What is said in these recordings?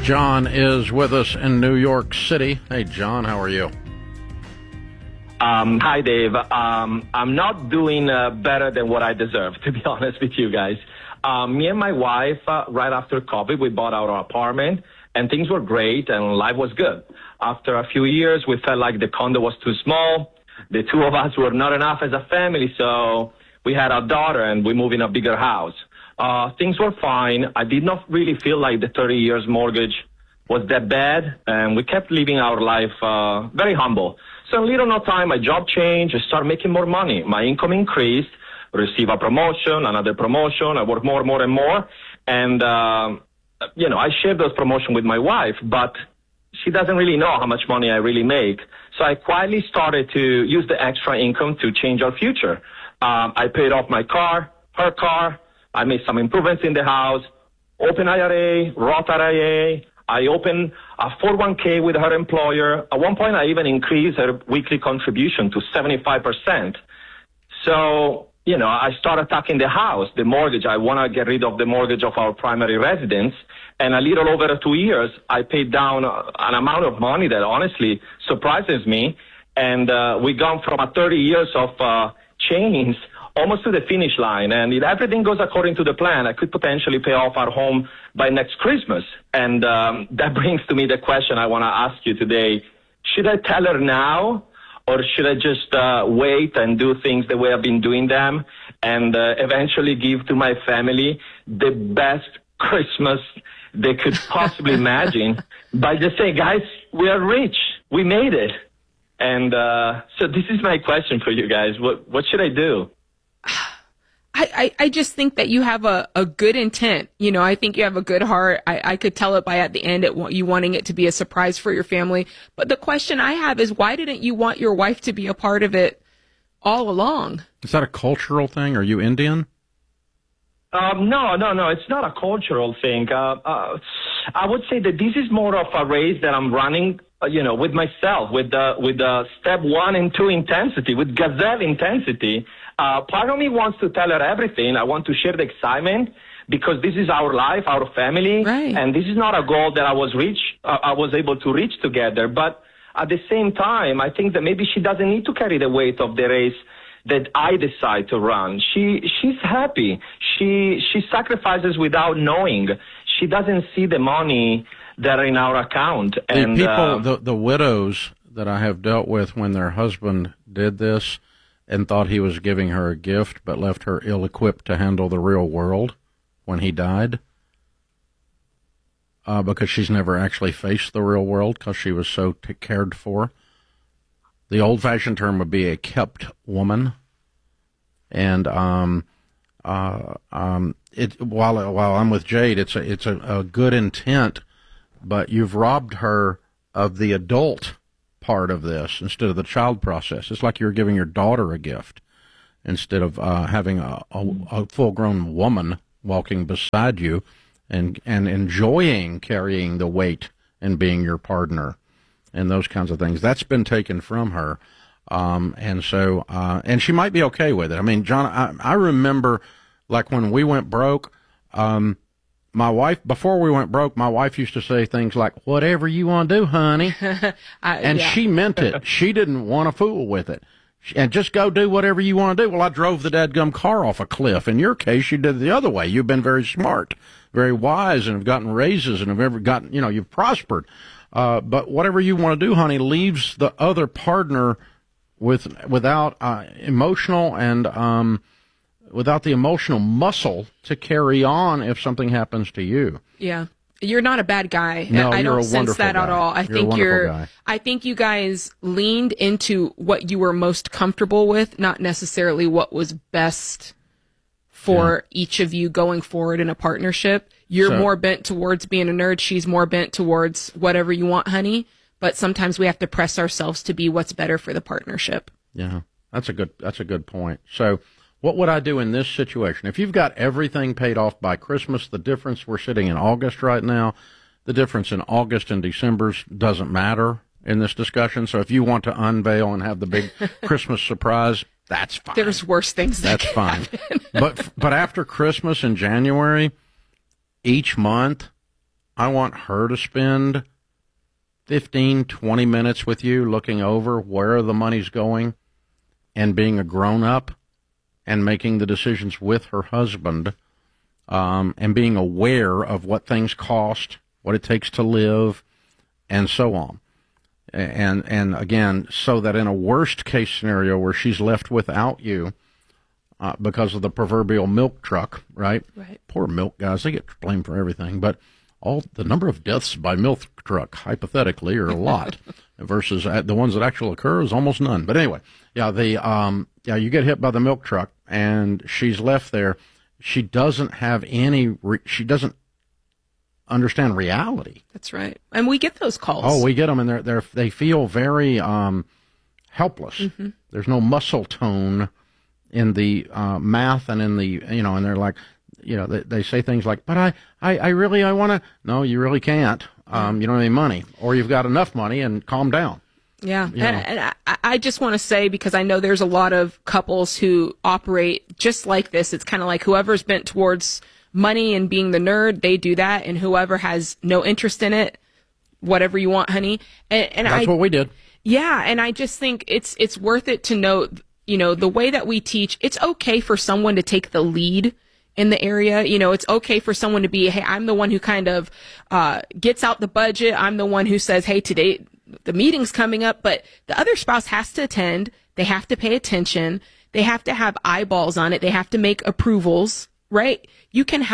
John is with us in New York City. Hey, John, how are you? Hi, Dave. I'm not doing better than what I deserve, to be honest with you guys. Me and my wife, right after COVID, we bought our apartment, and things were great, and life was good. After a few years, we felt like the condo was too small. The two of us were not enough as a family, so we had our daughter, and we moved in a bigger house. Things were fine. I did not really feel like the 30 years mortgage was that bad, and we kept living our life very humble. So in little no time, my job changed. I started making more money. My income increased, received a promotion, another promotion. I worked more and more. And, I shared those promotions with my wife, but she doesn't really know how much money I really make. So I quietly started to use the extra income to change our future. I paid off my car, her car. I made some improvements in the house, open IRA, Roth IRA. I opened a 401k with her employer. At one point, I even increased her weekly contribution to 75%. So, I started attacking the house, the mortgage. I want to get rid of the mortgage of our primary residence. And a little over 2 years, I paid down an amount of money that honestly surprises me. And we gone from 30 years of chains almost to the finish line. And if everything goes according to the plan, I could potentially pay off our home by next Christmas. And that brings to me the question I want to ask you today. Should I tell her now, or should I just wait and do things the way I've been doing them and eventually give to my family the best Christmas they could possibly imagine by just saying, guys, we are rich. We made it. And so this is my question for you guys. What should I do? I just think that you have a good intent. I think you have a good heart. I could tell it by at the end you wanting it to be a surprise for your family. But the question I have is, why didn't you want your wife to be a part of it all along? Is that a cultural thing? Are you Indian? No. It's not a cultural thing. I would say that this is more of a race that I'm running, with myself, with the step 1 and 2 intensity, with gazelle intensity. Part of me wants to tell her everything. I want to share the excitement because this is our life, our family, right. And this is not a goal that I was able to reach together. But at the same time, I think that maybe she doesn't need to carry the weight of the race that I decide to run. She's happy. She sacrifices without knowing. She doesn't see the money that are in our account. And the widows that I have dealt with when their husband did this and thought he was giving her a gift but left her ill-equipped to handle the real world when he died, because she's never actually faced the real world because she was so cared for. The old-fashioned term would be a kept woman. And while I'm with Jade, it's a good intent, but you've robbed her of the adult part of this instead of the child process. It's like you're giving your daughter a gift instead of having a full-grown woman walking beside you and enjoying carrying the weight and being your partner and those kinds of things. That's been taken from her. And she might be okay with it. I mean, John, I remember like when we went broke, my wife, before we went broke, my wife used to say things like, whatever you want to do, honey. She meant it. She didn't want to fool with it. And just go do whatever you want to do. Well, I drove the dadgum car off a cliff. In your case, you did it the other way. You've been very smart, very wise, and have gotten raises and have ever gotten, you've prospered. But whatever you want to do, honey, leaves the other partner without emotional and without the emotional muscle to carry on if something happens to you. Yeah. You're not a bad guy. No, I don't sense that guy. at all. I think you guys leaned into what you were most comfortable with, not necessarily what was best for each of you going forward in a partnership. You're more bent towards being a nerd. She's more bent towards whatever you want, honey. But sometimes we have to press ourselves to be what's better for the partnership. Yeah, that's a good point. So what would I do in this situation? If you've got everything paid off by Christmas, the difference, we're sitting in August right now, the difference in August and December doesn't matter in this discussion. So if you want to unveil and have the big Christmas surprise, that's fine. There's worse things that That's fine. But after Christmas in January, each month, I want her to spend 15, 20 minutes with you looking over where the money's going and being a grown-up and making the decisions with her husband, and being aware of what things cost, what it takes to live, and so on. And again, so that in a worst-case scenario where she's left without you because of the proverbial milk truck, right? Right. Poor milk guys, they get blamed for everything. But the number of deaths by milk truck, hypothetically, are a lot, versus the ones that actually occur is almost none. But anyway, you get hit by the milk truck, and she's left there. She doesn't have she doesn't understand reality. That's right. And we get those calls. Oh, we get them, and they feel very helpless. Mm-hmm. There's no muscle tone in the math and in the, and they're like, they say things like, but I really want to. No, you really can't. You don't have any money, or you've got enough money, and calm down. Yeah. And I just want to say, because I know there's a lot of couples who operate just like this. It's kind of like whoever's bent towards money and being the nerd, they do that. And whoever has no interest in it, whatever you want, honey. And that's what we did. Yeah. And I just think it's worth it to note, the way that we teach, it's okay for someone to take the lead in the area. It's okay for someone to be, hey, I'm the one who kind of gets out the budget. I'm the one who says, hey, today the meeting's coming up, but the other spouse has to attend. They have to pay attention. They have to have eyeballs on it. They have to make approvals, right? You can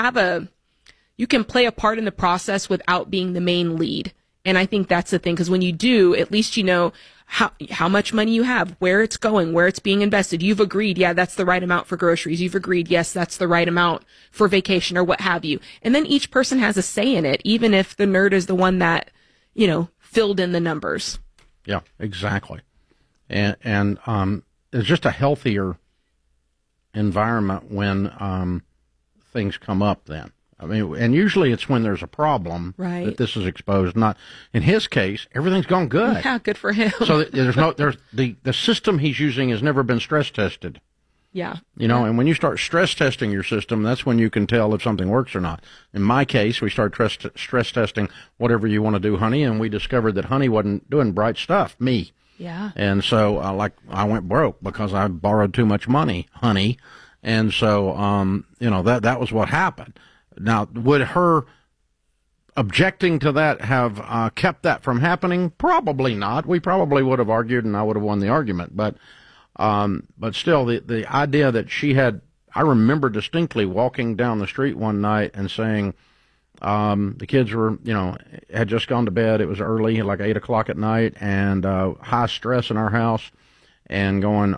play a part in the process without being the main lead. And I think that's the thing, because when you do, at least you know how much money you have, where it's going, where it's being invested. You've agreed, yeah, that's the right amount for groceries. You've agreed, yes, that's the right amount for vacation or what have you. And then each person has a say in it, even if the nerd is the one that, filled in the numbers. Yeah, exactly. And it's just a healthier environment when things come up then. I mean, and usually it's when there's a problem, right, that this is exposed. Not in his case, everything's gone good. Yeah, good for him. So the system he's using has never been stress tested. Yeah. And when you start stress testing your system, that's when you can tell if something works or not. In my case, we started stress testing whatever you want to do, honey, and we discovered that honey wasn't doing bright stuff, me. Yeah. And so I went broke because I borrowed too much money, honey. And so that was what happened. Now, would her objecting to that have kept that from happening? Probably not. We probably would have argued, and I would have won the argument. But still, the idea that she had, I remember distinctly walking down the street one night and saying, the kids were, had just gone to bed. It was early, like 8 o'clock at night, and high stress in our house, and going,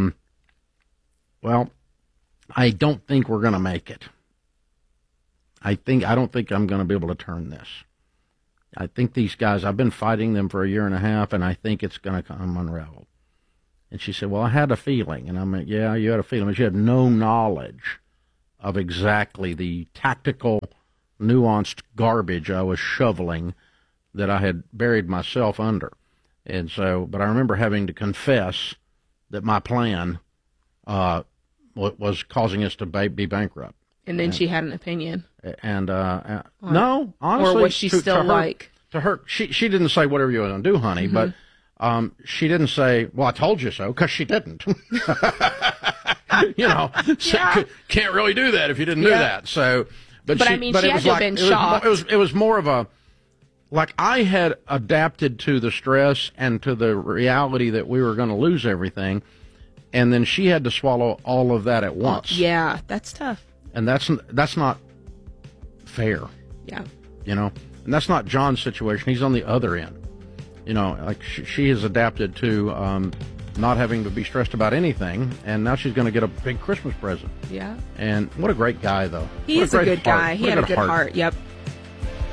well, I don't think we're going to make it. I don't think I'm going to be able to turn this. I think these guys, I've been fighting them for a year and a half, and I think it's going to come unraveled. And she said, well, I had a feeling. And I'm like, yeah, you had a feeling, but you had no knowledge of exactly the tactical, nuanced garbage I was shoveling that I had buried myself under. And so, but I remember having to confess that my plan was causing us to be bankrupt. And then she had an opinion. And no, honestly, or was she still like to her? She didn't say whatever you want to do, honey, mm-hmm. But she didn't say, "Well, I told you so," because she didn't. Can't really do that if you didn't do that. So, but I mean, she had to have been shocked. It was more of a like I had adapted to the stress and to the reality that we were going to lose everything, and then she had to swallow all of that at once. Yeah, that's tough. And that's not fair. Yeah. And that's not John's situation. He's on the other end. Like she has adapted to not having to be stressed about anything, and now she's going to get a big Christmas present. Yeah. And what a great guy, though. He is a good guy. He had a good heart. Yep.